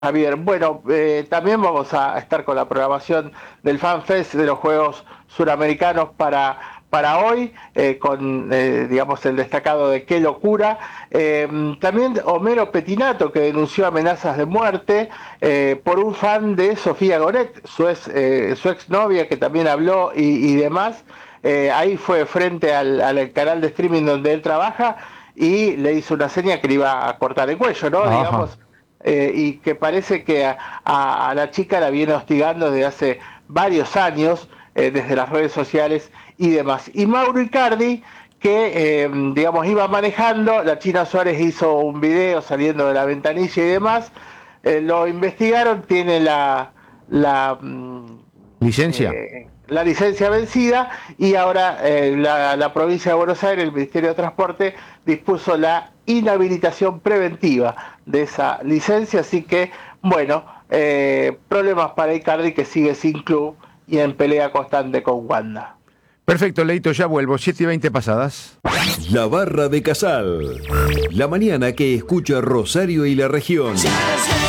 Javier, bueno, también vamos a estar con la programación del FanFest de los Juegos Suramericanos para hoy, con, digamos, el destacado de Qué Locura. También Homero Petinato, que denunció amenazas de muerte por un fan de Sofía Goret, su ex novia, que también habló y demás. Ahí fue frente al canal de streaming donde él trabaja y le hizo una seña que le iba a cortar el cuello, ¿no? Ajá. Digamos, y que parece que a la chica la viene hostigando desde hace varios años, desde las redes sociales y demás. Y Mauro Icardi, que digamos iba manejando, la China Suárez hizo un video saliendo de la ventanilla y demás, lo investigaron, tiene ¿Licencia? la licencia vencida y ahora la provincia de Buenos Aires, el Ministerio de Transporte, dispuso la inhabilitación preventiva de esa licencia, así que, bueno, problemas para Icardi, que sigue sin club y en pelea constante con Wanda. Perfecto, Leito, ya vuelvo. 7:20 pasadas. La Barra de Casal. La mañana que escucha Rosario y la región.